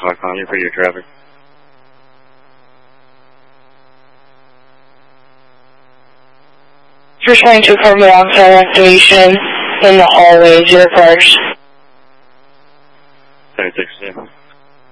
Fox.com, your radio traffic. For 22 for Milan Tower activation in the hallway, 0 cars.